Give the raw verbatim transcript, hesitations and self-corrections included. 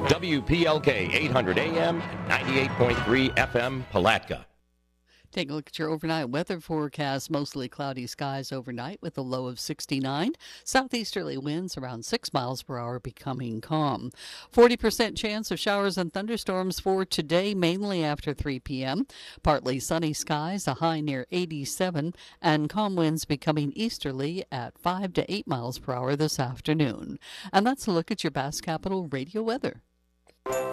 W P L K eight hundred A M, ninety-eight point three F M, Palatka. Take a look at your overnight weather forecast. Mostly cloudy skies overnight with a low of sixty-nine. Southeasterly winds around six miles per hour becoming calm. forty percent chance of showers and thunderstorms for today, mainly after three p.m. Partly sunny skies, a high near eighty-seven, and calm winds becoming easterly at five to eight miles per hour this afternoon. And that's a look at your Basque Capital radio weather.